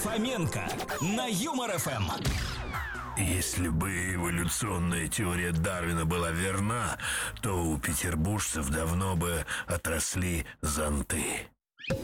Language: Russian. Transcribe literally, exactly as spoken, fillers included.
Фоменко на Юмор эф эм. Если бы эволюционная теория Дарвина была верна, то у петербуржцев давно бы отросли зонты.